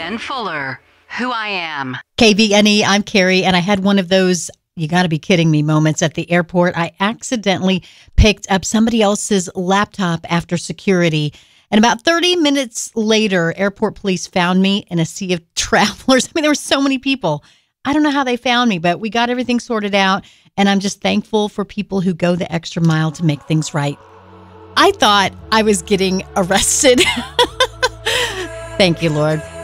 Jen Fuller, Who I Am. KVNE, I'm Carrie, and I had one of those you got to be kidding me moments at the airport. I accidentally picked up somebody else's laptop after security. And about 30 minutes later, airport police found me in a sea of travelers. I mean, there were so many people. I don't know how they found me, but we got everything sorted out. And I'm just thankful for people who go the extra mile to make things right. I thought I was getting arrested. Thank you, Lord.